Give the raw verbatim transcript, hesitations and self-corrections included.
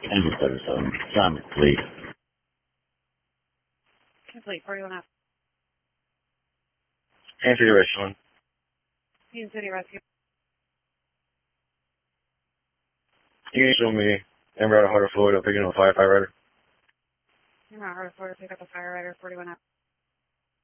Engine seventy-seven. John complete. Complete, forty-one up. Kansas City Rescue. Kansas City Rescue. You can show me Amber out of Hunter Floyd. I'm picking up a firefighter. You're not hard for to pick up a firefighter, forty-one up.